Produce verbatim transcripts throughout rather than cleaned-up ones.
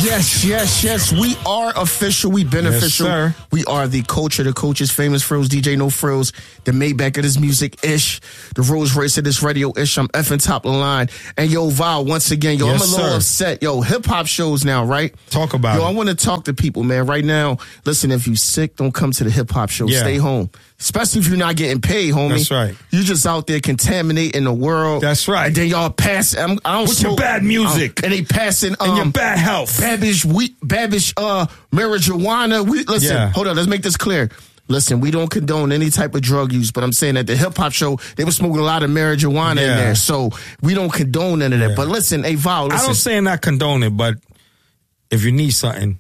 Yes, yes, yes. We are official. We've been Yes, official. sir. We are the culture, the coaches, famous frills, D J No Frills, the Maybach of this music ish, the Rolls Royce of this radio ish. I'm effing top of the line. And yo, Val, once again, yo, Yes, I'm a little sir. upset. Yo, hip hop shows now, right? Talk about yo, it. I want to talk to people, man. Right now, listen, if you sick, don't come to the hip hop show. Yeah. Stay home. Especially if you're not getting paid, homie. That's right. You just out there contaminating the world. That's right. And then y'all pass. I'm, I don't With your smoke- bad music. um, and they passing um, And your bad health. Babish, we, Babish, uh, marijuana. We listen. Yeah. Hold on. Let's make this clear. Listen, we don't condone any type of drug use, but I'm saying at the hip hop show, they were smoking a lot of marijuana in Yeah. there, so we don't condone any of that. Yeah. But listen, hey Val, I listen. don't say not condone it, but if you need something.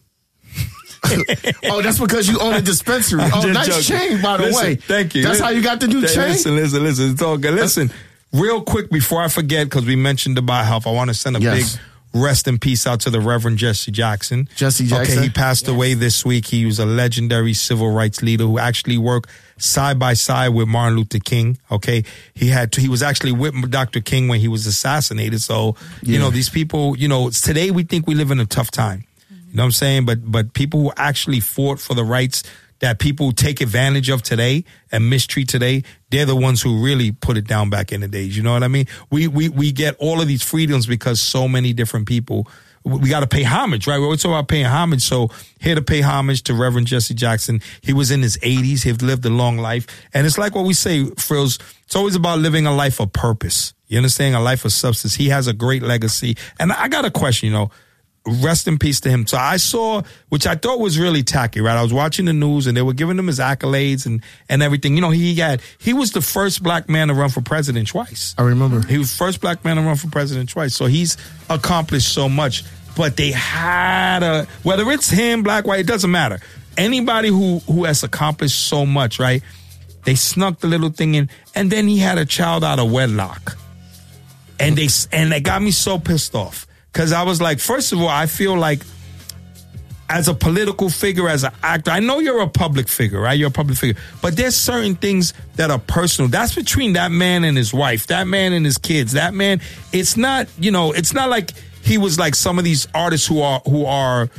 Oh, that's because you own a dispensary. I'm Oh, just nice joking. chain, by the Listen, way. Thank you. That's Listen, how you got the new th- chain. Listen, listen, listen. It's all good. Listen, real quick before I forget, because we mentioned about health, I want to send a Yes. big rest in peace out to the Reverend Jesse Jackson. Jesse Jackson. Okay, he passed away this week. He was a legendary civil rights leader who actually worked side by side with Martin Luther King. Okay, he had to, he was actually with Doctor King when he was assassinated. So you Yeah. know, these people, you know, today we think we live in a tough time. You know what I'm saying? But but people who actually fought for the rights that people take advantage of today and mistreat today, they're the ones who really put it down back in the days. You know what I mean? We we we get all of these freedoms because so many different people. We got to pay homage, right? We're always talking about paying homage. So here to pay homage to Reverend Jesse Jackson. He was in his eighties. He's lived a long life. And it's like what we say, Frills, it's always about living a life of purpose. You understand? A life of substance. He has a great legacy. And I got a question, you know. Rest in peace to him. So I saw, which I thought was really tacky, right? I was watching the news and they were giving him his accolades and, and everything. You know, he had, he was the first black man to run for president twice. I remember. He was the first black man to run for president twice. So he's accomplished so much. But they had a, whether it's him, black, white, it doesn't matter. Anybody who, who has accomplished so much, right? They snuck the little thing in and then he had a child out of wedlock. And they, and they got me so pissed off. Because I was like, first of all, I feel like as a political figure, as an actor, I know you're a public figure, right? You're a public figure. But there's certain things that are personal. That's between that man and his wife, that man and his kids, that man. It's not, you know, it's not like he was like some of these artists who are, who are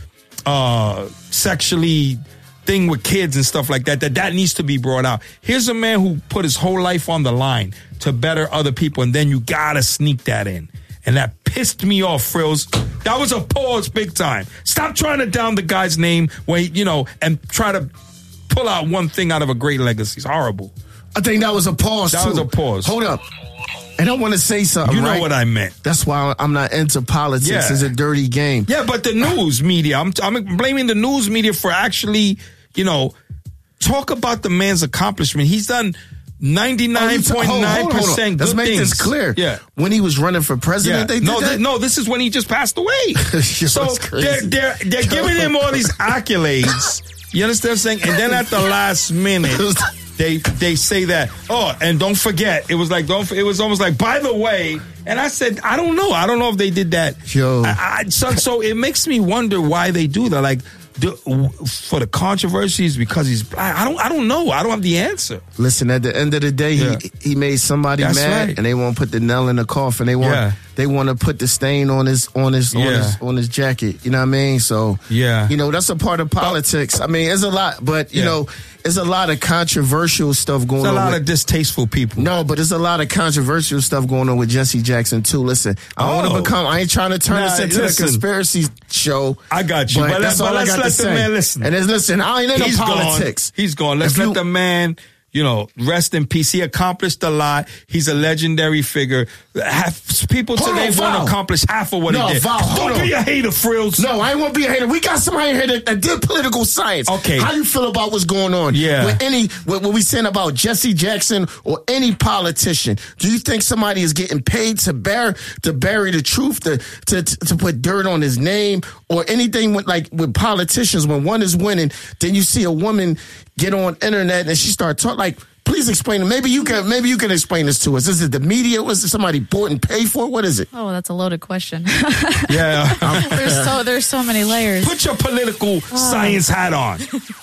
uh, sexually thing with kids and stuff like that, that that needs to be brought out. Here's a man who put his whole life on the line to better other people. And then you got to sneak that in. And that pissed me off, Frills. That was a pause big time. Stop trying to down the guy's name when, you know, and try to pull out one thing out of a great legacy. It's horrible. I think that was a pause, That too. was a pause. Hold up. And I want to say something, You know right? what I meant. That's why I'm not into politics. Yeah. It's a dirty game. Yeah, but the news media, I'm, I'm blaming the news media for actually, you know, talk about the man's accomplishment. He's done ninety-nine point nine percent good Let's make things. this clear. Yeah. When he was running for president, Yeah. they did no, that? th- no, this is when he just passed away. Yo, So that's crazy. they're, they're, they're giving him all these accolades. You understand what I'm saying? And then at the last minute, they they say that, oh, and don't forget, it was like, don't, it was almost like, by the way, and I said, I don't know. I don't know if they did that. Yo. I, I, so, so it makes me wonder why they do that. Like, do, for the controversies because he's black. I don't, I don't know. I don't have the answer. Listen, at the end of the day, Yeah. he he made somebody That's mad, right. and they want to put the nail in the coffin. They want Yeah. they want to put the stain on his on his on Yeah. his on his jacket. You know what I mean? So Yeah. you know that's a part of politics. I mean, it's a lot, but you Yeah. know, it's a lot of controversial stuff going There's a on. lot with, of distasteful people. no, but there's a lot of controversial stuff going on with Jesse Jackson too. Listen, I don't want Oh. to become. I ain't trying to turn Nah, this into listen. a conspiracy show. I got you. But, But that's let- all but I let's got let to the say. man listen. And then listen, I ain't into He's politics. Gone. He's gone. Let's If let you- the man, you know, rest in peace. He accomplished a lot. He's a legendary figure. Half, people Hold today on, won't Val. accomplish half of what No, he did. Val, hold Don't be on. a hater, Frills. No, I ain't want to be a hater. We got somebody here that, that did political science. Okay. How you feel about what's going on? Yeah. With any, what, what we saying about Jesse Jackson or any politician, do you think somebody is getting paid to bear, to bury the truth, to, to, to put dirt on his name or anything with like with politicians? When one is winning, then you see a woman get on internet and she start talking like, please explain it. Maybe you can, maybe you can explain this to us. Is it the media? Was it somebody bought and paid for it? What is it? Oh, that's a loaded question. Yeah. there's so there's so many layers. Put your political science hat on.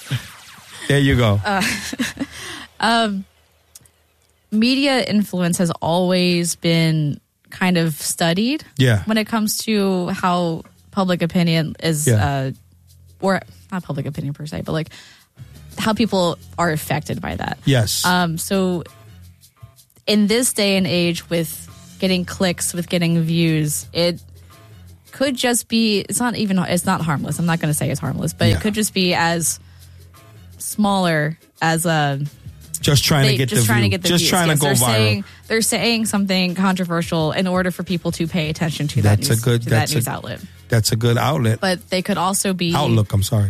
There you go. Media influence has always been kind of studied. Yeah. When it comes to how public opinion is, Yeah. uh, or not public opinion per se, but like how people are affected by that. Yes. Um, so in this day and age with getting clicks, with getting views, it could just be, it's not even, it's not harmless. I'm not going to say it's harmless, but Yeah. it could just be as smaller as a, just trying they, to get just the trying view. to get the just views. trying Yes, to go they're viral. Saying, they're saying something controversial in order for people to pay attention to That's that news, a good to that's that news a, outlet. That's a good outlet. But they could also be Outlook, I'm sorry.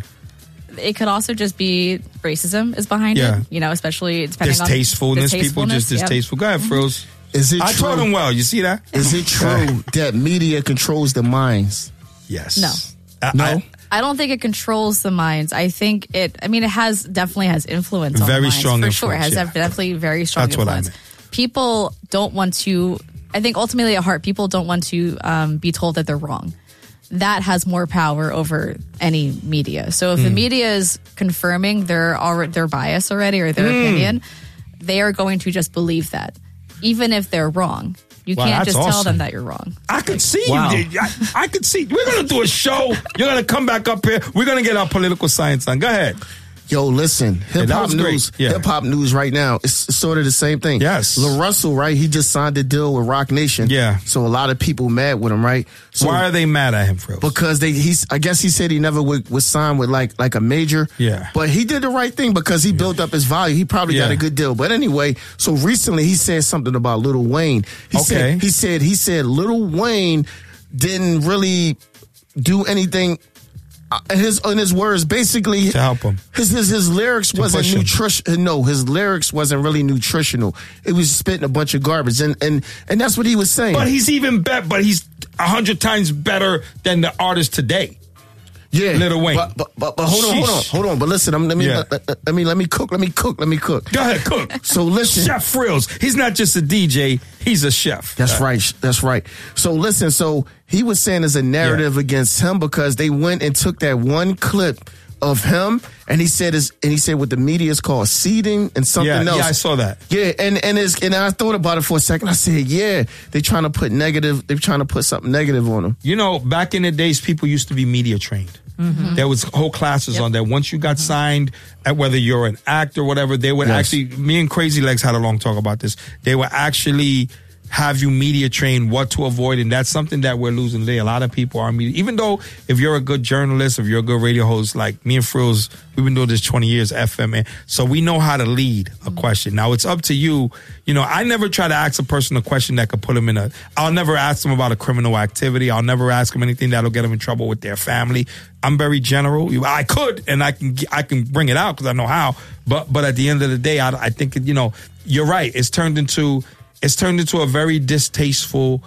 It could also just be racism is behind Yeah. it. You know, especially depending Distastefulness. on People just yep. distasteful. Go ahead, Frills. Is it I true? told him well. You see that? Is it true that media controls the minds? Yes. No. I, No? I, I don't think it controls the minds. I think it. I mean, it has definitely has influence. on Very the minds, strong for sure. It has influence, yeah. definitely very strong That's what I influence. meant. People don't want to. I think ultimately at heart, people don't want to um, be told that they're wrong. That has more power over any media. So if the Hmm. media is confirming their alre- their bias already or their Hmm. opinion, they are going to just believe that, even if they're wrong. You Wow, can't that's just tell awesome. them that you're wrong. I could see Wow. you. Did. I, I could see. We're going to do a show. You're going to come back up here. We're going to get our political science on. Go ahead. Yo, listen, hip that hop was great. news, Yeah. hip hop news right now. It's sort of the same thing. Yes. Lil Russell, right? He just signed a deal with Rock Nation. Yeah. So a lot of people mad with him, right? So Why are they mad at him, Frills? because they, he's, I guess he said he never would, would sign with like, like a major. Yeah. But he did the right thing because he built up his value. He probably got Yeah. a good deal. But anyway, so recently he said something about Lil Wayne. He Okay. said, he said, he said Lil Wayne didn't really do anything. Uh, his in his words, basically To help him. His his, his lyrics wasn't push him. nutrition. No, his lyrics wasn't really nutritional. It was spitting a bunch of garbage, and and and that's what he was saying. But he's even better. But he's a hundred times better than the artist today. yeah, Lil Wayne. But but, but, but hold on, hold on, Sheesh. hold on. But listen, I'm, let me Yeah. let, let- let me let me cook. Let me cook. Let me cook. Go ahead, cook. So listen. Chef Frills. He's not just a D J. He's a chef. That's right. That's right. So listen. So he was saying there's a narrative Yeah. against him because they went and took that one clip of him, and he said is and he said what the media is called seeding and something Yeah, else. yeah, I saw that. Yeah, and and it's, and I thought about it for a second. I said, yeah, they trying to put negative. They're trying to put something negative on him. You know, back in the days, people used to be media trained. There was whole classes on that. Once you got signed, at whether you're an actor or whatever, they would Yes. actually. Me and Crazy Legs had a long talk about this. They would actually have you media trained what to avoid, and that's something that we're losing today. A lot of people are media. Even though if you're a good journalist, if you're a good radio host, like me and Frills, we've been doing this twenty years, F M A, so we know how to lead a question. Now it's up to you. You know, I never try to ask a person a question that could put them in a. I'll never ask them about a criminal activity. I'll never ask them anything that'll get them in trouble with their family. I'm very general. I could, and I can, I can bring it out because I know how. But, but at the end of the day, I, I think you know, you're right. It's turned into. It's turned into a very distasteful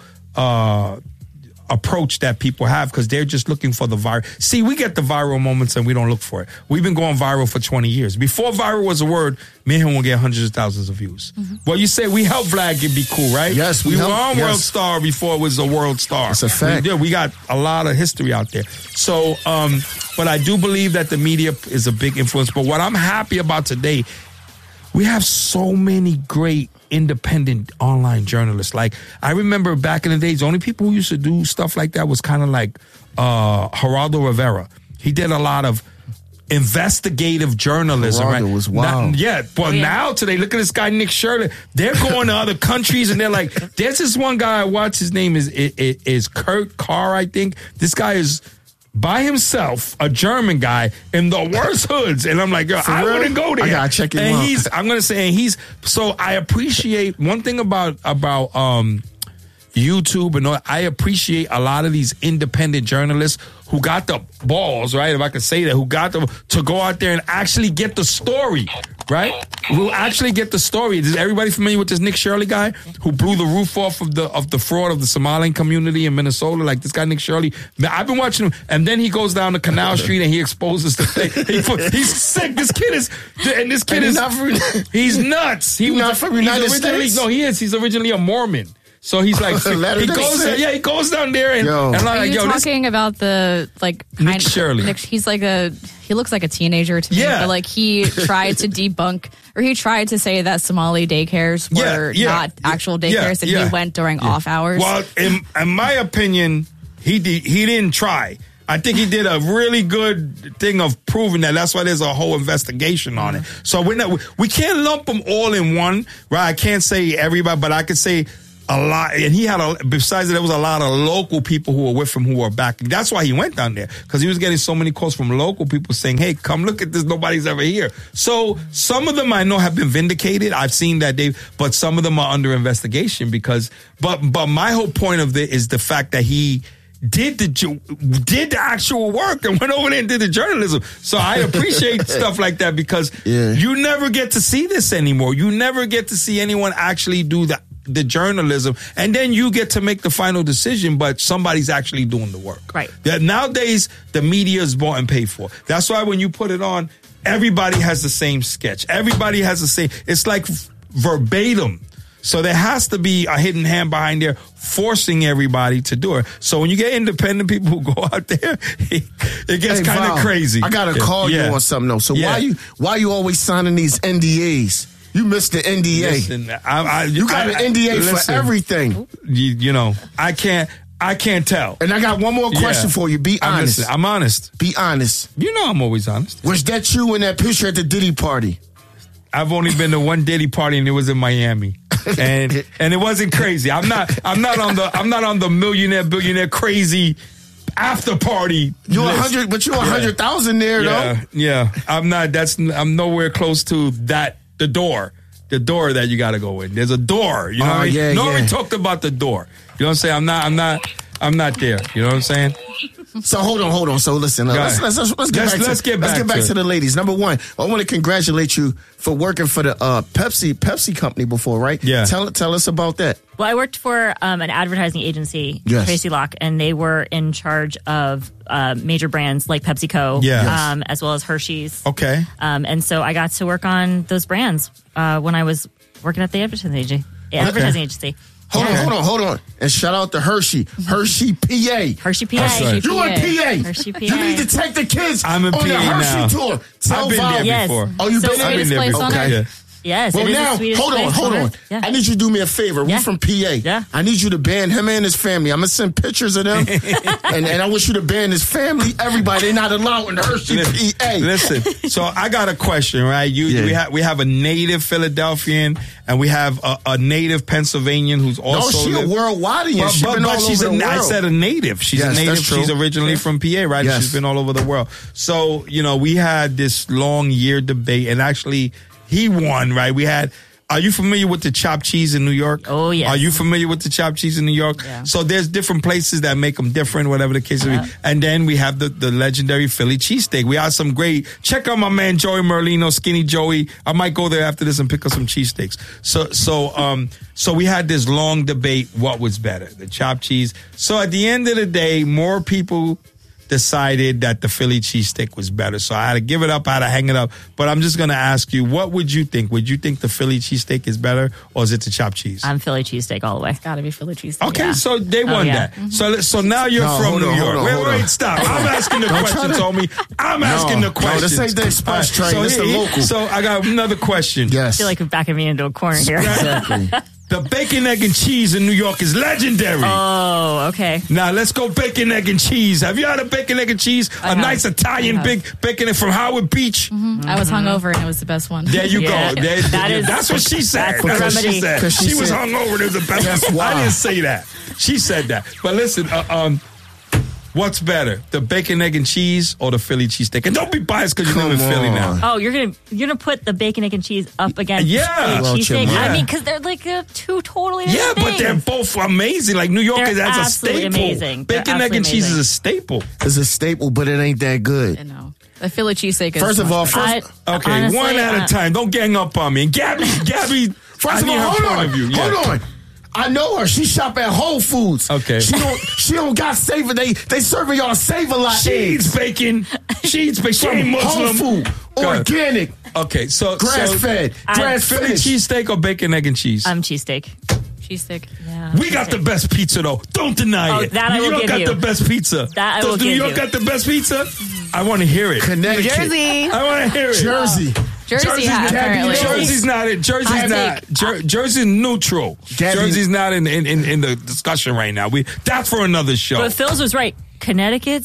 uh, approach that people have because they're just looking for the viral. See, we get the viral moments and we don't look for it. We've been going viral for twenty years. Before viral was a word, me and him will get hundreds of thousands of views. Mm-hmm. Well, you say we helped Vlad get be cool, right? Yes, we we were helped- on yes. World Star before it was a world star. It's a fact. We, yeah, we got a lot of history out there. So, um, but I do believe that the media is a big influence. But what I'm happy about today, we have so many great independent online journalists. Like, I remember back in the days, the only people who used to do stuff like that was kind of like uh, Geraldo Rivera. He did a lot of investigative journalism, Geraldo right? was wild. Not- yeah, but Oh, yeah. now today, look at this guy, Nick Shirley. They're going to other countries and they're like, there's this one guy I watch, his name is, is, is Kurt Carr, I think. This guy is by himself, a German guy in the worst hoods. And I'm like, girl, For I real? wouldn't go there. I gotta check him and out. he's, I'm going to say, and he's, so I appreciate one thing about, about, um, YouTube and all, I appreciate a lot of these independent journalists who got the balls, right? If I could say that, who got them to go out there and actually get the story, right? Who actually get the story. Is everybody familiar with this Nick Shirley guy who blew the roof off of the of the fraud of the Somalian community in Minnesota? Like this guy Nick Shirley. Man, I've been watching him, and then he goes down to Canal Street and he exposes the thing. He put, he's sick. This kid is, and this kid And is he's not from- he's nuts. He He's was not from he's United originally- States? No, he is. He's originally a Mormon. So he's like, he Latter-day goes, Saint. yeah, he goes down there and, Yo. and I'm Are like, you yo, this, talking about the like Nick kind- Shirley. Nick, he's like a he looks like a teenager to me. Yeah. But like he tried to debunk or he tried to say that Somali daycares Yeah, were yeah. not actual Yeah, daycares and yeah. he went during off hours. well, in, in my opinion, he did, he didn't try. I think he did a really good thing of proving that. That's why there's a whole investigation on it. So we're not, we can't lump them all in one, right? I can't say everybody, but I could say a lot. And he had a, besides that, there was a lot of local people who were with him who were backing. That's why he went down there, because he was getting so many calls from local people saying, hey, come look at this. Nobody's ever here. So some of them I know have been vindicated. I've seen that they, but some of them are under investigation because, but, but my whole point of it is the fact that he did the did the actual work and went over there and did the journalism. So I appreciate stuff like that because yeah. you never get to see this anymore. You never get to see anyone actually do the the journalism, and then you get to make the final decision, but somebody's actually doing the work. Right. That nowadays the media is bought and paid for. That's why when you put it on, everybody has the same sketch. Everybody has the same. It's like verbatim. So there has to be a hidden hand behind there forcing everybody to do it. So when you get independent people who go out there, it gets hey, kind of Val, crazy. I gotta yeah. call yeah. you on something though. So yeah. why you why you always signing these N D As? You missed the N D A. Listen, I, I, you got I, an N D A listen, for everything. You, you know, I can't. I can't tell. And I got one more question yeah. for you. Be I'm honest. Listen, I'm honest. Be honest. You know I'm always honest. Was that you in that picture at the Diddy party? I've only been to one Diddy party and it was in Miami. And and it wasn't crazy. I'm not I'm not on the I'm not on the millionaire billionaire crazy after party. You're a hundred, but you're a hundred thousand there yeah, though. Yeah. I'm not that's I'm nowhere close to that the door. The door that you gotta go in. There's a door. You know oh, what I mean? Yeah, Nobody yeah. talked about the door. You know what I'm saying? I'm not I'm not I'm not there. You know what I'm saying? So hold on, hold on. So listen, uh, let's, let's, let's, let's get let's, back, let's to, get let's back, get back to, to the ladies. Number one, I want to congratulate you for working for the uh, Pepsi Pepsi company before, right? Yeah. Tell tell us about that. Well, I worked for um, an advertising agency, Yes. Tracy Locke, and they were in charge of uh, major brands like PepsiCo, Yeah. Yes. um, as well as Hershey's. Okay. Um, and so I got to work on those brands uh, when I was working at the advertising agency. Advertising agency. Hold Okay. on, hold on, hold on. And shout out to Hershey. Hershey, P A. Hershey, P A. That's right. You in P A. Hershey, P A. You need to take the kids I'm in on P A the Hershey now. tour. Tell I've been Val. there Yes. before. Oh, you So been there? I've been there place before. on Okay. earth. Yes. Well, it is the now, sweetest hold on, place hold on on. earth. Yeah. I need you to do me a favor. Yeah. We're from P A. Yeah. I need you to ban him and his family. I'm going to send pictures of them. and, and I wish you to ban his family. Everybody, they're not allowed in Hershey, P A. Listen, so I got a question, right? You, Yeah. we have we have a native Philadelphian and we have a, a native Pennsylvanian who's No, also she a lived- worldwide. But, She's but, been but all she's over a, the I world. said a native. She's Yes, a native. that's true. She's originally from P A, right? Yes. She's been all over the world. So, you know, we had this long year debate and actually he won, right? We had Are you familiar with the chopped cheese in New York? Oh, yes. Are you familiar with the chopped cheese in New York? Yeah. So there's different places that make them different, whatever the case may Yeah. be. And then we have the, the legendary Philly cheesesteak. We have some great, check out my man Joey Merlino, Skinny Joey. I might go there after this and pick up some cheesesteaks. So, so, um, so we had this long debate, what was better, the chopped cheese. So at the end of the day, more people decided that the Philly cheesesteak was better. So I had to give it up, I had to hang it up. But I'm just going to ask you, what would you think? Would you think the Philly cheesesteak is better or is it the chopped cheese? I'm Philly cheesesteak all the way. Gotta be Philly cheesesteak. Okay, Yeah. so they won yeah. that. Mm-hmm. So so now you're No, from hold New on, York. hold on, wait, hold wait, on. stop. I'm asking the Don't question, try to- Tommy. I'm asking the no, question. this ain't the express train. This the local. So I got another question. Yes. I feel like we're backing me into a corner here. Exactly. The bacon, egg, and cheese in New York is legendary. Oh, okay. Now let's go bacon, egg, and cheese. Have you had a bacon, egg, and cheese? I a have. nice Italian I have. big bacon from Howard Beach. I was hungover and it was the best one. There you Yeah. go. There, That yeah, is- that's what she said. that's the That's what she remedy. said. 'Cause she She, was said- hungover. It was the best. That's why. I didn't say that. She said that. But listen, uh, um, what's better, the bacon, egg, and cheese, or the Philly cheesesteak? And don't be biased because you live in Come Philly on. now. Oh, you're gonna you're gonna put the bacon, egg, and cheese up against Yeah. the Well, cheesesteak. Chip, I yeah. mean, because they're like uh, two totally Yeah, different but they're things. both amazing. Like New York They're is that's a absolutely staple. amazing. They're Bacon, egg, and absolutely cheese is amazing. a staple. It's a staple, but it ain't that I good. know. The Philly cheesesteak is First of much all, better. first, I- Okay, honestly, one at uh, a time. Don't gang up on me. And Gabby, Gabby, First I of need all, her hold point on, of view. Yeah. hold on. I know her. She shop at Whole Foods. Okay. She don't. She don't got Save-A. They they serving y'all Save-A-Lot She eats eggs bacon. She eats bacon. She ain't from Whole Muslim. Food, Go ahead. organic, Okay, so grass so, fed, I- grass Philly finished. cheesesteak or bacon, egg, and cheese? Um, cheesesteak. cheesesteak. Yeah. we got the best pizza though. Don't deny Oh, it. that I New will York give got you. the best pizza. That I Does will New give York you. got the best pizza? I want to hear it. Connecticut, Jersey. I want to hear it. Jersey. Jersey, Jersey's, ha- not, apparently. Jersey's not in. Jersey's Hot not. take. Jer- Jersey's neutral. Gabby- Jersey's not in, in, in, in the discussion right now. We that's for another show. But Phil's was right. Connecticut's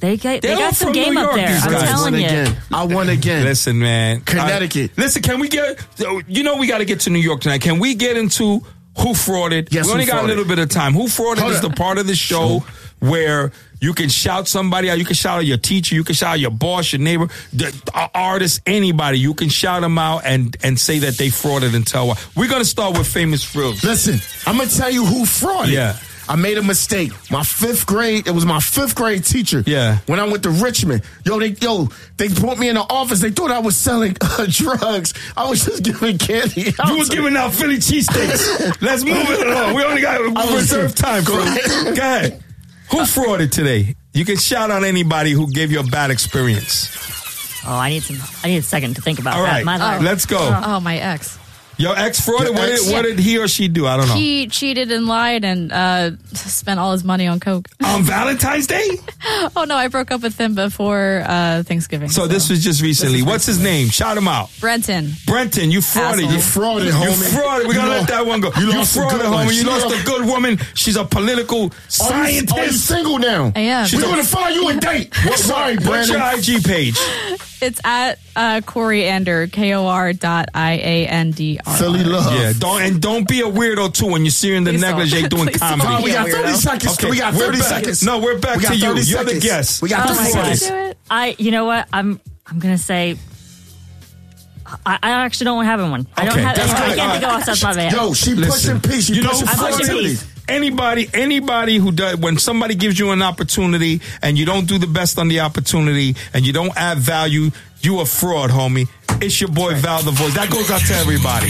They got, they They're got all some from game New up York, there. these I'm guys. telling I won you. again. I won again. Listen, man. Connecticut. I- listen, can we get, you know we got to get to New York tonight. Can we get into who frauded? Yes, we only who got a frauded? little bit of time. Who frauded Hold is on. the part of the show where you can shout somebody out. You can shout out your teacher. You can shout out your boss, your neighbor, the uh, artist, anybody. You can shout them out and, and say that they frauded and tell why. We're going to start with Famous Frills. Listen, I'm gonna tell you who frauded. Yeah. I made a mistake. My fifth grade, it was my fifth grade teacher. Yeah. When I went to Richmond, yo, they yo, they put me in the office. They thought I was selling uh, drugs. I was just giving candy. out You were to- giving out Philly cheesesteaks. Let's move it along. We only got was- reserved time. Go ahead. Go ahead. Who frauded today? You can shout out anybody who gave you a bad experience. Oh, I need some. I need a second to think about All that. right, My life. let's go. Oh, my ex. Your ex frauded. Your What ex? did, what did he or she do? I don't know. He cheated and lied and uh, spent all his money on coke. On Valentine's Day? Oh no, I broke up with him before uh, Thanksgiving. So this was just recently. What's his name? Shout him out. Brenton. Brenton, you frauded. Asshole. You You frauded, You homie. frauded. We You gotta let lost- that one go. you You, lost a frauded, good one. homie. You She lost lost- a good woman. She's a political Are you, scientist. are you single now? I am. We're gonna find you a date. What, sorry, What's Brandon. your I G page? It's at uh, Coriander, K O R dot I A N D R. Philly love. Yeah, don't and don't be a weirdo too when you see her in the Please don't. negligee doing Please don't. comedy. Oh, we got Yeah, thirty weirdo. seconds. Okay, we got we're thirty back. seconds. No, we're back we got to you. thirty You're the seconds. guest. We got Oh thirty my God. seconds. Do it. I. You know what? I'm. I'm gonna say. I, I actually don't have one. I don't Okay, have. that's I good. can't think of what's off my head. Yo, she Listen, pushing peace. She you know, pushing I'm pushing positivity. peace. Anybody, anybody who does, when somebody gives you an opportunity and you don't do the best on the opportunity and you don't add value, you a fraud, homie. It's your boy Val the Voice. That goes out to everybody.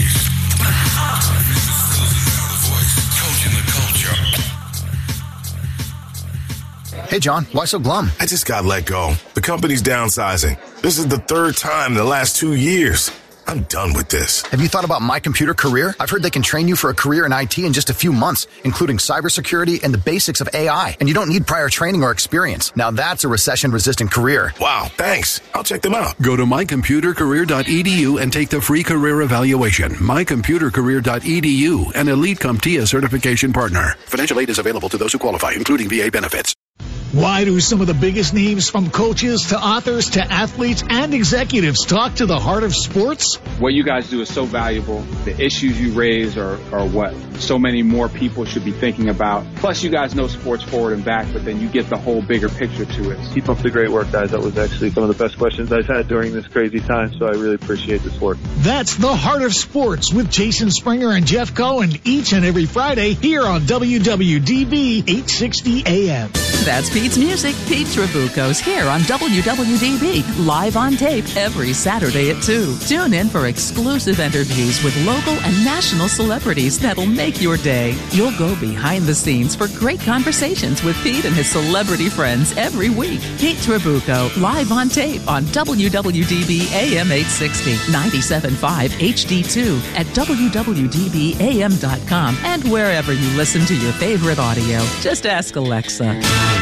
Hey, John, why so glum? I just got let go. The company's downsizing. This is the third time in the last two years. I'm done with this. Have you thought about My Computer Career? I've heard they can train you for a career in I T in just a few months, including cybersecurity and the basics of A I. And you don't need prior training or experience. Now that's a recession-resistant career. Wow, thanks. I'll check them out. Go to my computer career dot e d u and take the free career evaluation. my computer career dot e d u, an Elite CompTIA certification partner. Financial aid is available to those who qualify, including V A benefits. Why do some of the biggest names, from coaches to authors to athletes and executives, talk to the heart of sports? What you guys do is so valuable. The issues you raise are, are what so many more people should be thinking about. Plus, you guys know sports forward and back, but then you get the whole bigger picture to it. Keep up the great work, guys. That was actually some of the best questions I've had during this crazy time, so I really appreciate this work. That's The Heart of Sports with Jason Springer and Jeff Cohen each and every Friday here on W W D B eight sixty A M. That's Pete's Music. Pete Trabucco's here on W W D B, live on tape every Saturday at two. Tune in for exclusive interviews with local and national celebrities that'll make your day. You'll go behind the scenes for great conversations with Pete and his celebrity friends every week. Pete Trabucco, live on tape on W W D B A M eight sixty, ninety-seven point five H D two at W W D B A M dot com and wherever you listen to your favorite audio. Just ask Alexa.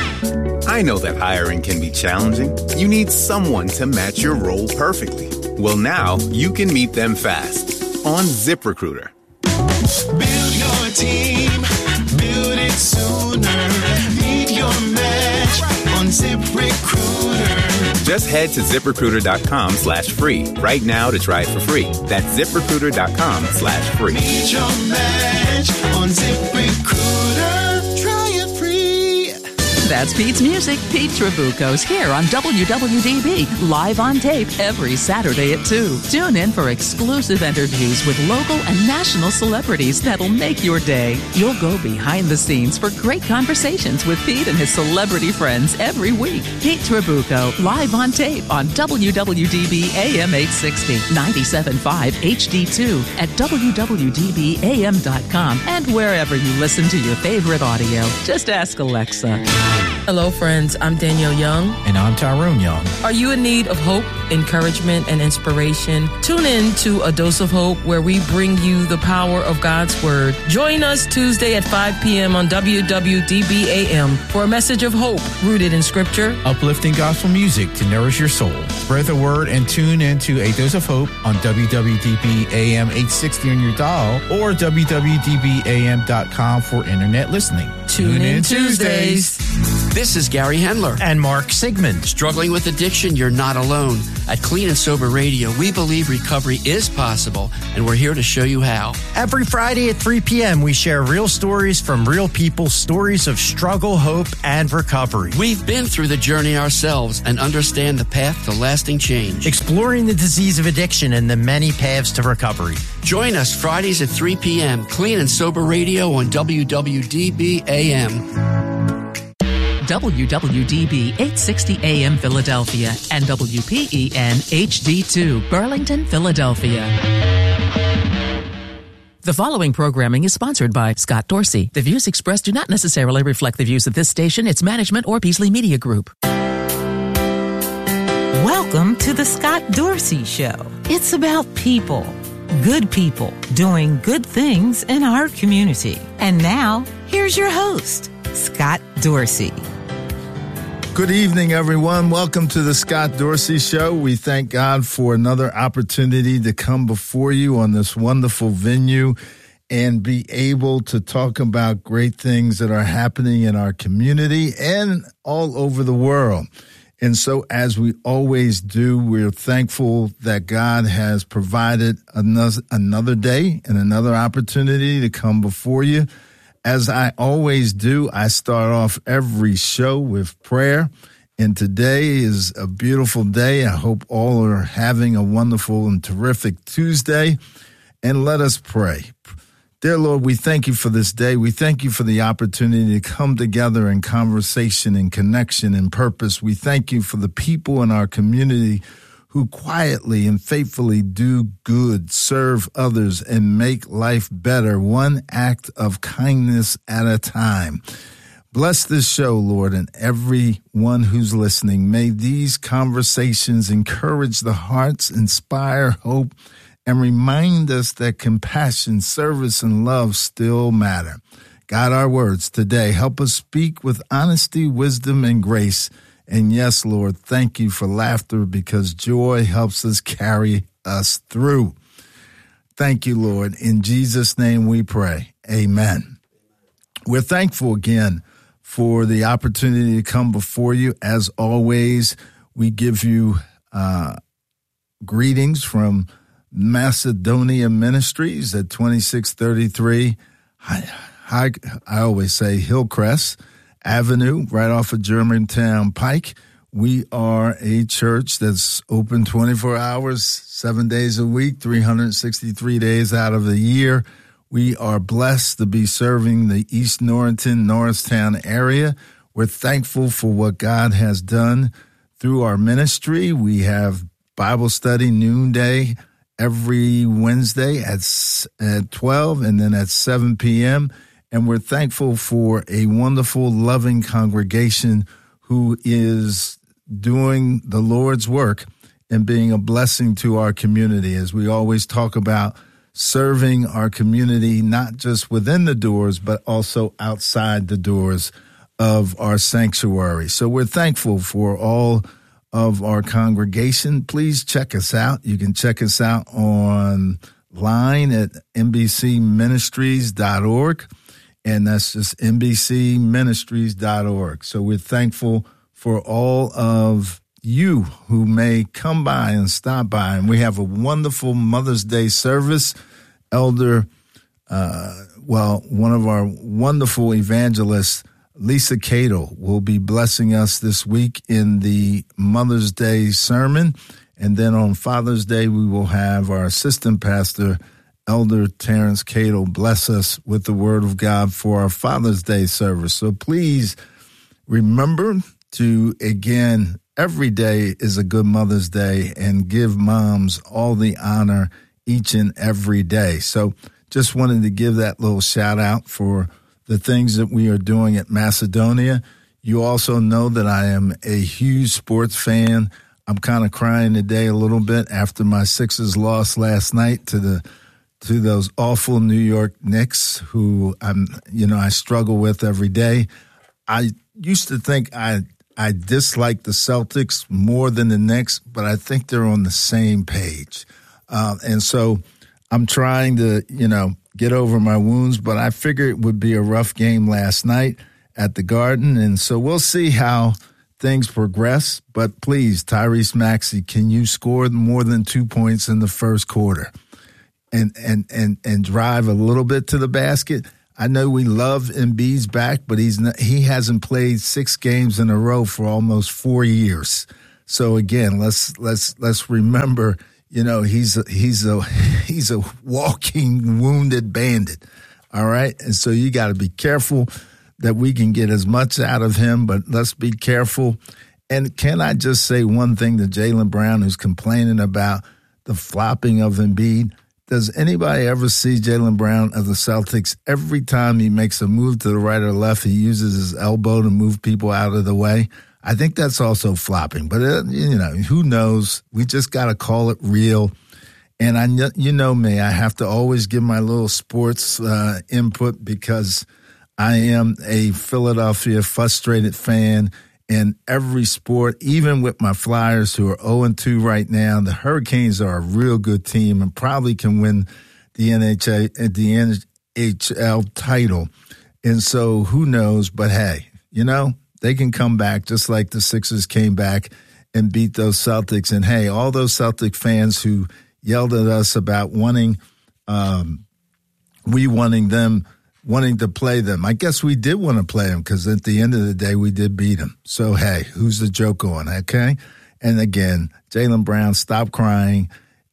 I know that hiring can be challenging. You need someone to match your role perfectly. Well, now you can meet them fast on ZipRecruiter. Build your team, build it sooner. Meet your match on ZipRecruiter. Just head to ZipRecruiter.com slash free right now to try it for free. That's ZipRecruiter.com slash free. Meet your match on ZipRecruiter. Try it free. That's Pete's Music. Pete Trabucco's here on W W D B, live on tape every Saturday at two. Tune in for exclusive interviews with local and national celebrities that'll make your day. You'll go behind the scenes for great conversations with Pete and his celebrity friends every week. Pete Trabucco, live on tape on W W D B A M eight sixty, ninety-seven point five H D two at W W D B A M dot com and wherever you listen to your favorite audio. Just ask Alexa. Hello, friends. I'm Danielle Young. And I'm Tyrone Young. Are you in need of hope, encouragement, and inspiration? Tune in to A Dose of Hope, where we bring you the power of God's Word. Join us Tuesday at five p.m. on W W D B A M for a message of hope rooted in Scripture, uplifting gospel music to nourish your soul. Spread the word and tune in to A Dose of Hope on W W D B A M eight sixty on your dial or W W D B A M dot com for internet listening. Tune, tune in Tuesdays. This is Gary Hendler. And Mark Sigmund. Struggling with addiction? You're not alone. At Clean and Sober Radio, we believe recovery is possible, and we're here to show you how. Every Friday at three p.m., we share real stories from real people, stories of struggle, hope, and recovery. We've been through the journey ourselves and understand the path to lasting change. Exploring the disease of addiction and the many paths to recovery. Join us Fridays at three p.m. Clean and Sober Radio on W W D B A M. W W D B eight sixty A M Philadelphia and W P E N H D two Burlington, Philadelphia. The following programming is sponsored by Scott Dorsey. The views expressed do not necessarily reflect the views of this station, its management, or Beasley Media Group. Welcome to the Scott Dorsey Show. It's about people, good people, doing good things in our community. And now, here's your host, Scott Dorsey. Good evening, everyone. Welcome to the Scott Dorsey Show. We thank God for another opportunity to come before you on this wonderful venue and be able to talk about great things that are happening in our community and all over the world. And so, as we always do, we're thankful that God has provided another, another day and another opportunity to come before you. As I always do, I start off every show with prayer, and today is a beautiful day. I hope all are having a wonderful and terrific Tuesday, and let us pray. Dear Lord, we thank you for this day. We thank you for the opportunity to come together in conversation and connection and purpose. We thank you for the people in our community who quietly and faithfully do good, serve others, and make life better, one act of kindness at a time. Bless this show, Lord, and everyone who's listening. May these conversations encourage the hearts, inspire hope, and remind us that compassion, service, and love still matter. God, our words today, help us speak with honesty, wisdom, and grace. And yes, Lord, thank you for laughter because joy helps us carry us through. Thank you, Lord. In Jesus' name we pray. Amen. We're thankful again for the opportunity to come before you. As always, we give you uh, greetings from Macedonia Ministries at twenty-six thirty-three, I, I, I always say Hillcrest Avenue, right off of Germantown Pike. We are a church that's open twenty-four hours, seven days a week, three hundred sixty-three days out of the year. We are blessed to be serving the East Norriton, Norristown area. We're thankful for what God has done through our ministry. We have Bible study noonday every Wednesday at, at twelve and then at seven p.m., and we're thankful for a wonderful, loving congregation who is doing the Lord's work and being a blessing to our community. As we always talk about serving our community, not just within the doors, but also outside the doors of our sanctuary. So we're thankful for all of our congregation. Please check us out. You can check us out online at N B C ministries dot org. And that's just N B C ministries dot org. So we're thankful for all of you who may come by and stop by. And we have a wonderful Mother's Day service. Elder, uh, well, one of our wonderful evangelists, Lisa Cato, will be blessing us this week in the Mother's Day sermon. And then on Father's Day, we will have our assistant pastor, Elder Terrence Cato, bless us with the word of God for our Father's Day service. So please remember to, again, every day is a good Mother's Day, and give moms all the honor each and every day. So just wanted to give that little shout out for the things that we are doing at Macedonia. You also know that I am a huge sports fan. I'm kind of crying today a little bit after my Sixers lost last night to the to those awful New York Knicks, who I'm, you know, I struggle with every day. I used to think I I dislike the Celtics more than the Knicks, but I think they're on the same page. Uh, and so I'm trying to, you know, get over my wounds, but I figured it would be a rough game last night. at the Garden. And so we'll see how things progress. But please, Tyrese Maxey, can you score more than two points in the first quarter and and and and drive a little bit to the basket? I know we love Embiid's back, but he's not, he hasn't played six games in a row for almost four years. So again, let's let's let's remember, you know, he's a, he's a he's a walking wounded bandit. All right, and so you got to be careful that we can get as much out of him, but let's be careful. And can I just say one thing to Jaylen Brown, who's complaining about the flopping of Embiid? Does anybody ever see Jaylen Brown of the Celtics? Every time he makes a move to the right or left, he uses his elbow to move people out of the way. I think that's also flopping. But, uh, you know, who knows? We just got to call it real. And, I, you know me, I have to always give my little sports uh, input because I am a Philadelphia frustrated fan in every sport, even with my Flyers, who are oh and two right now. The Hurricanes are a real good team and probably can win the N H L, the N H L title. And so who knows? But, hey, you know, they can come back just like the Sixers came back and beat those Celtics. And, hey, all those Celtic fans who yelled at us about wanting um, we wanting them – wanting to play them. I guess we did want to play them because at the end of the day, we did beat them. So, hey, who's the joke on, okay? And again, Jaylen Brown, stop crying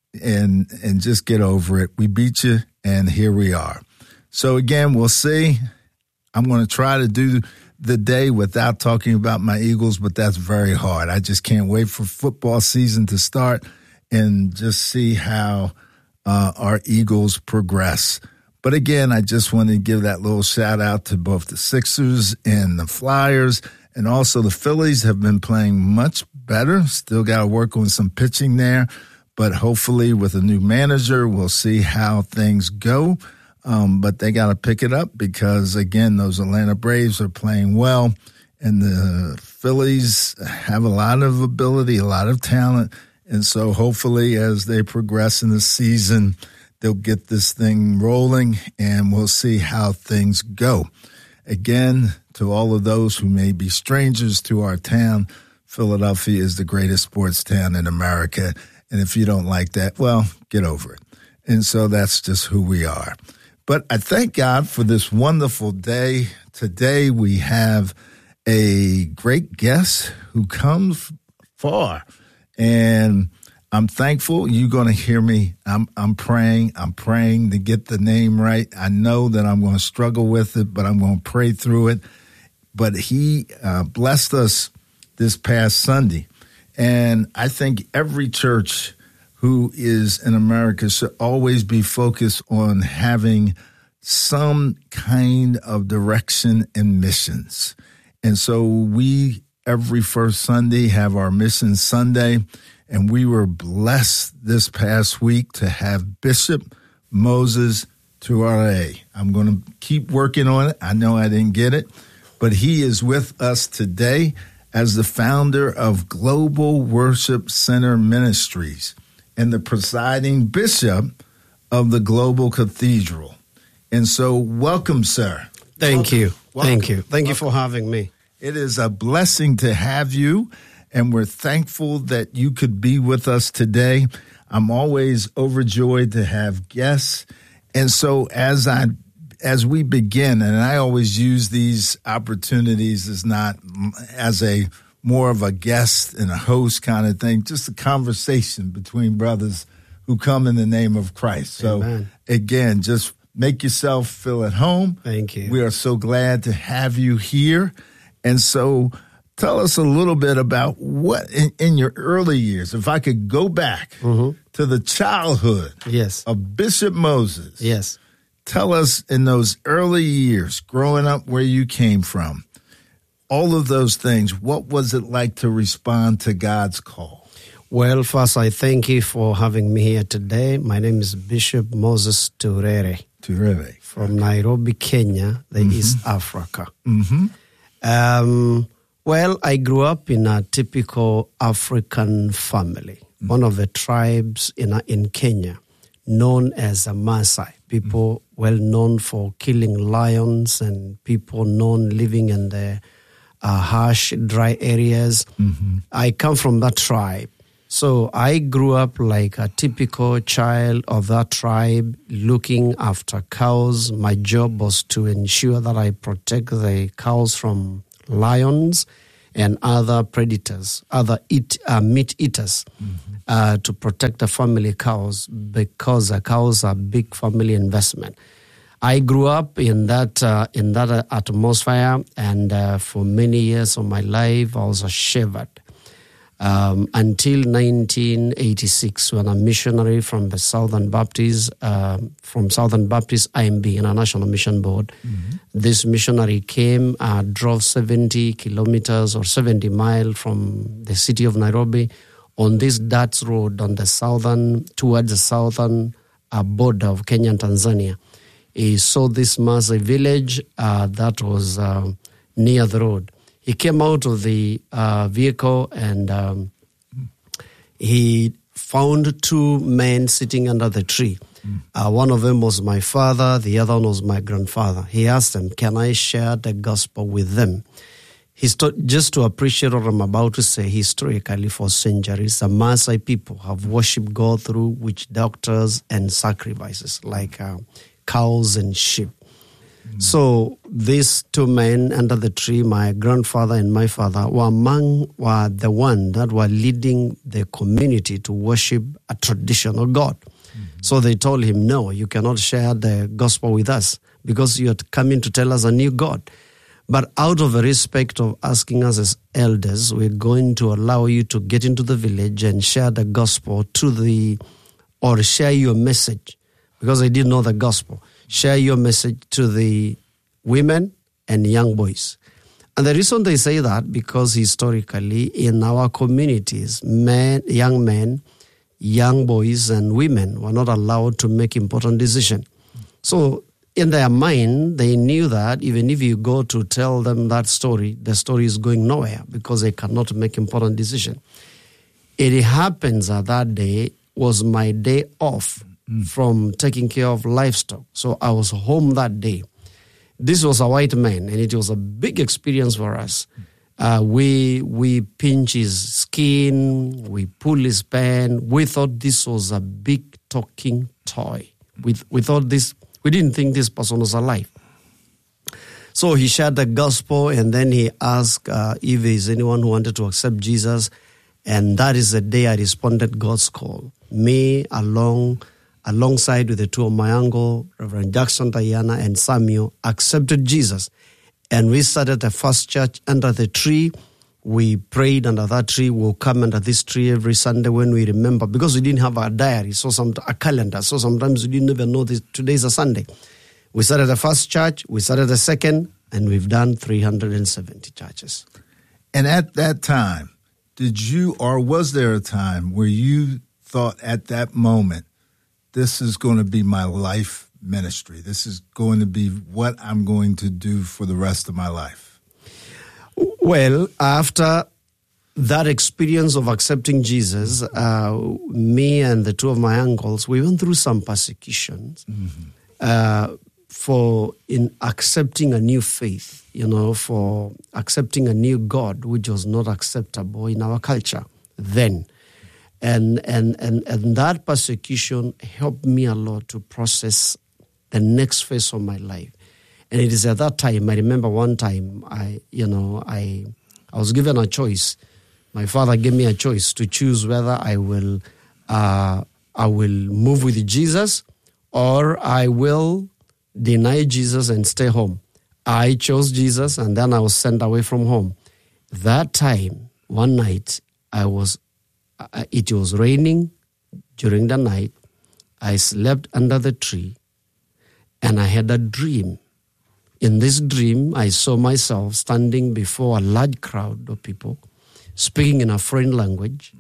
and and just get over it. We beat you, and here we are. So, again, we'll see. I'm going to try to do the day without talking about my Eagles, but that's very hard. I just can't wait for football season to start and just see how uh, our Eagles progress. But again, I just wanted to give that little shout out to both the Sixers and the Flyers. And also the Phillies have been playing much better. Still got to work on some pitching there. But hopefully with a new manager, we'll see how things go. Um, but they got to pick it up because, again, those Atlanta Braves are playing well. And the Phillies have a lot of ability, a lot of talent. And so hopefully as they progress in the season, they'll get this thing rolling, and we'll see how things go. Again, to all of those who may be strangers to our town, Philadelphia is the greatest sports town in America. And if you don't like that, well, get over it. And so that's just who we are. But I thank God for this wonderful day. Today we have a great guest who comes far. And I'm thankful. You're going to hear me. I'm I'm praying. I'm praying to get the name right. I know that I'm going to struggle with it, but I'm going to pray through it. But he uh, blessed us this past Sunday. And I think every church who is in America should always be focused on having some kind of direction and missions. And so we, every first Sunday, have our Mission Sunday. And we were blessed this past week to have Bishop Moses Touré. I'm going to keep working on it. I know I didn't get it, but he is with us today as the founder of Global Worship Center Ministries and the presiding bishop of the Global Cathedral. And so welcome, sir. Thank welcome. you. Welcome. Thank you. Thank welcome. you for having me. It is a blessing to have you. And we're thankful that you could be with us today. I'm always overjoyed to have guests. And so as I, as we begin, and I always use these opportunities as not as a more of a guest and a host kind of thing, just a conversation between brothers who come in the name of Christ. So Amen. Again, just make yourself feel at home. Thank you. We are so glad to have you here. And so tell us a little bit about what in, in your early years, if I could go back mm-hmm. to the childhood yes. of Bishop Moses. Yes. Tell us in those early years, growing up where you came from, all of those things, what was it like to respond to God's call? Well, first, I thank you for having me here today. My name is Bishop Moses Touré. Touré. From Nairobi, Kenya, the mm-hmm. East Africa. Mm-hmm. Um, well, I grew up in a typical African family, mm-hmm. one of the tribes in, in Kenya, known as a Maasai. People mm-hmm. well known for killing lions and people known living in the uh, harsh, dry areas. Mm-hmm. I come from that tribe. So I grew up like a typical child of that tribe, looking after cows. My job was to ensure that I protect the cows from lions and other predators, other eat, uh, meat eaters, mm-hmm. uh, to protect the family cows, because the cows are big family investment. I grew up in that uh, in that atmosphere, and uh, for many years of my life, I was a shepherd. Um, until nineteen eighty-six, when a missionary from the Southern Baptist, uh, from Southern Baptist I M B, International Mission Board, mm-hmm. this missionary came, uh, drove seventy kilometers or seventy miles from the city of Nairobi on this dirt road on the southern, towards the southern uh, border of Kenya and Tanzania. He saw this massive village uh, that was uh, near the road. He came out of the uh, vehicle and um, he found two men sitting under the tree. Mm. Uh, one of them was my father, the other one was my grandfather. He asked them, can I share the gospel with them? He's to, just to appreciate what I'm about to say, historically for centuries, the Maasai people have worshipped God through witch doctors and sacrifices, like uh, cows and sheep. So these two men under the tree, my grandfather and my father, were among were the one that were leading the community to worship a traditional God. Mm-hmm. So they told him, no, you cannot share the gospel with us because you are coming to tell us a new God. But out of a respect of asking us as elders, we're going to allow you to get into the village and share the gospel to the, or share your message, because they didn't know the gospel. Share your message to the women and young boys. And the reason they say that, because historically in our communities, men, young men, young boys and women were not allowed to make important decisions. So in their mind, they knew that even if you go to tell them that story, the story is going nowhere because they cannot make important decisions. It happens that that day was my day off from taking care of livestock. So I was home that day. This was a white man, and it was a big experience for us. Uh, we we pinch his skin, we pull his pen. We thought this was a big talking toy. We, we thought this, we didn't think this person was alive. So he shared the gospel, and then he asked uh, if there is anyone who wanted to accept Jesus. And that is the day I responded God's call. Me along alongside with the two of my uncle, Reverend Jackson, Diana, and Samuel, accepted Jesus. And we started the first church under the tree. We prayed under that tree. We'll come under this tree every Sunday when we remember, because we didn't have a diary, so some a calendar. So sometimes we didn't even know this, today's a Sunday. We started the first church, we started the second, and we've done three hundred seventy churches. And at that time, did you, or was there a time where you thought at that moment, this is going to be my life ministry. This is going to be what I'm going to do for the rest of my life? Well, after that experience of accepting Jesus, uh, me and the two of my uncles, we went through some persecutions mm-hmm. uh, for in accepting a new faith, you know, for accepting a new God, which was not acceptable in our culture then. And, and and and that persecution helped me a lot to process the next phase of my life. And it is at that time, I remember one time, I you know, I I was given a choice. My father gave me a choice to choose whether I will uh, I will move with Jesus or I will deny Jesus and stay home. I chose Jesus, and then I was sent away from home. That time, one night, I was. Uh, it was raining during the night. I slept under the tree, and I had a dream. In this dream, I saw myself standing before a large crowd of people, speaking in a foreign language,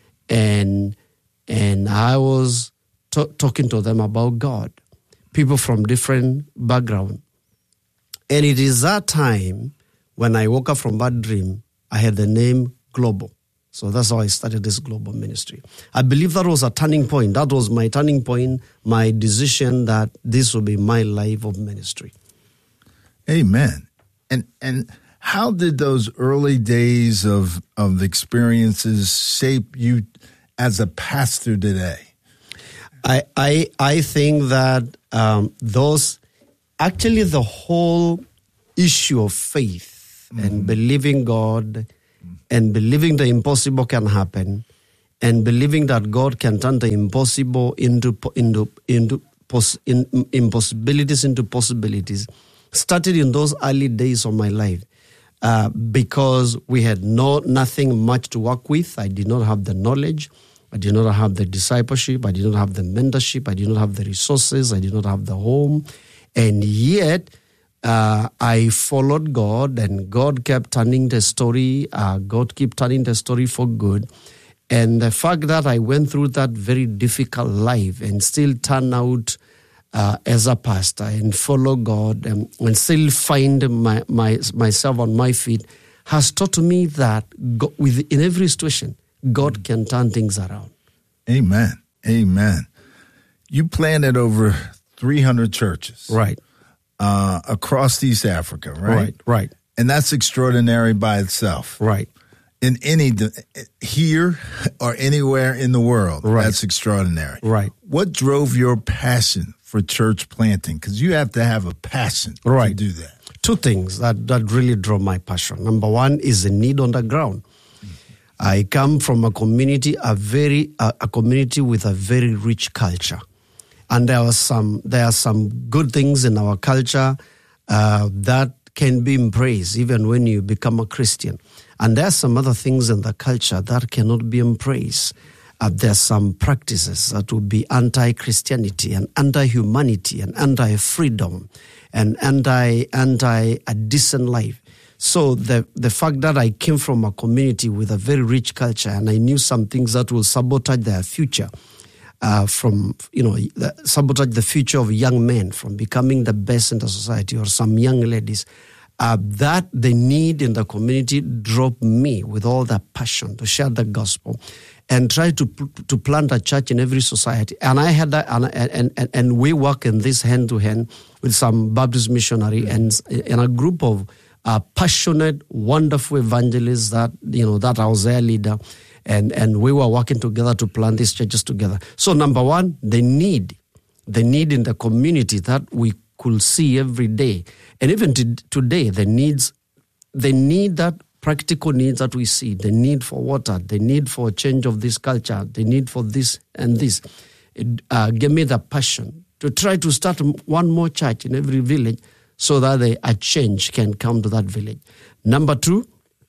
and and I was t- talking to them about God, people from different backgrounds. And it is that time when I woke up from that dream, I had the name Global. So that's how I started this global ministry. I believe that was a turning point. That was my turning point, my decision that this will be my life of ministry. Amen. And and how did those early days of of experiences shape you as a pastor today? I I I think that um, those actually the whole issue of faith mm-hmm. and believing God and believing the impossible can happen and believing that God can turn the impossible into into into pos, in, impossibilities into possibilities started in those early days of my life. Uh, because we had no nothing much to work with. I did not have the knowledge. I did not have the discipleship. I did not have the mentorship. I did not have the resources. I did not have the home. And yet, uh, I followed God, and God kept turning the story. Uh, God kept turning the story for good. And the fact that I went through that very difficult life and still turn out Uh, as a pastor and follow God and, and still find my, my myself on my feet has taught me that God, with, in every situation, God can turn things around. Amen. Amen. You planted over three hundred churches. Right. Uh, across East Africa, right? Right, right. And that's extraordinary by itself. Right. In any, here or anywhere in the world, right. That's extraordinary. Right. What drove your passion for church planting? Because you have to have a passion right. to do that. Two things that, that really drove my passion. Number one is the need on the ground. Mm-hmm. I come from a community, a very a, a community with a very rich culture, and there was some there are some good things in our culture uh, that can be embraced even when you become a Christian. And there are some other things in the culture that cannot be embraced. Uh, there are some practices that will be anti-Christianity and anti-humanity and anti-freedom and anti, anti-a decent life. So the, the fact that I came from a community with a very rich culture and I knew some things that will sabotage their future, uh, from, you know, the, sabotage the future of young men from becoming the best in the society, or some young ladies, Uh, that the need in the community drove me with all that passion to share the gospel and try to to plant a church in every society. And I had that, and and, and, and we work in this hand to hand with some Baptist missionary and, and a group of uh, passionate, wonderful evangelists that, you know, that I was their leader. And, and we were working together to plant these churches together. So number one, the need, the need in the community that we could see every day. And even to, today, the needs, the need that practical needs that we see, the need for water, the need for a change of this culture, the need for this and this, it uh, gave me the passion to try to start one more church in every village so that a, a change can come to that village. Number two,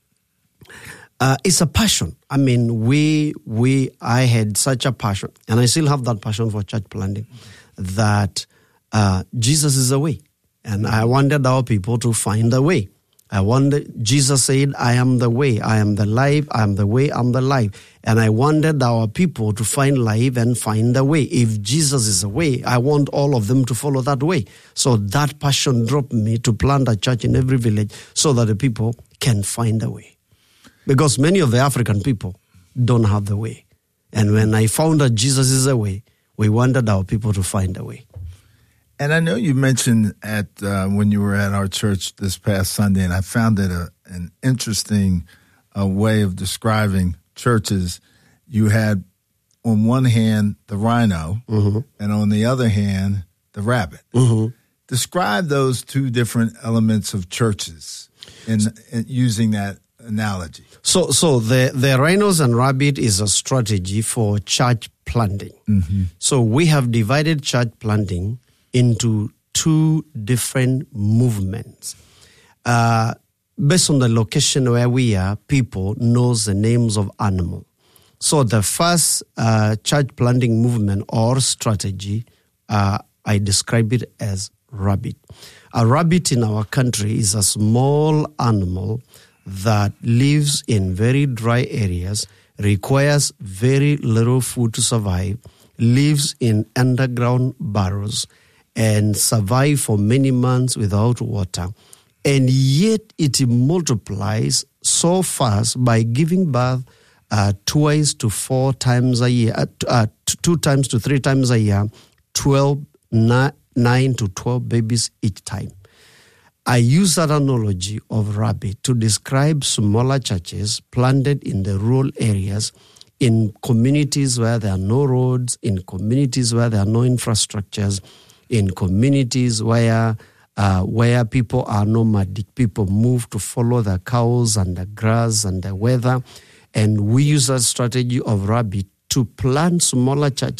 uh, it's a passion. I mean, we, we, I had such a passion, and I still have that passion for church planting, that uh, Jesus is the way. And I wanted our people to find the way. I wanted, Jesus said, I am the way, I am the life, I am the way, I am the life. And I wanted our people to find life and find the way. If Jesus is the way, I want all of them to follow that way. So that passion drove me to plant a church in every village so that the people can find the way. Because many of the African people don't have the way. And when I found that Jesus is the way, we wanted our people to find the way. And I know you mentioned at uh, when you were at our church this past Sunday, and I found it a, an interesting uh, way of describing churches. You had, on one hand, the rhino, mm-hmm. and on the other hand, the rabbit. Mm-hmm. Describe those two different elements of churches in, in using that analogy. So, so the, the rhinos and rabbit is a strategy for church planting. Mm-hmm. So we have divided church planting into two different movements. Uh, based on the location where we are, people knows the names of animals. So the first uh, church planting movement or strategy, uh, I describe it as rabbit. A rabbit in our country is a small animal that lives in very dry areas, requires very little food to survive, lives in underground burrows, and survive for many months without water. And yet it multiplies so fast by giving birth uh, twice to four times a year, uh, uh, two times to three times a year, twelve, nine, nine to twelve babies each time. I use that analogy of Rabbi to describe smaller churches planted in the rural areas, in communities where there are no roads, in communities where there are no infrastructures, in communities where uh, where people are nomadic. People move to follow the cows and the grass and the weather. And we use that strategy of Rabbi to plant smaller churches